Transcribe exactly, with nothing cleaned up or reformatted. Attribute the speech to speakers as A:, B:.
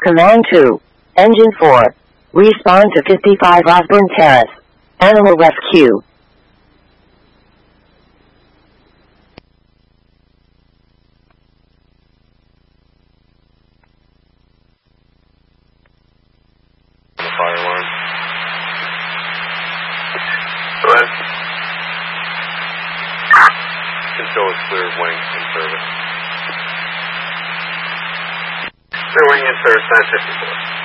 A: Command two. Engine four. Respawn to fifty-five Osborne Terrace. Animal rescue.
B: Fire alarm. Go ahead. Control is clear of wing in service. Clear wing in service, nine fifty-four.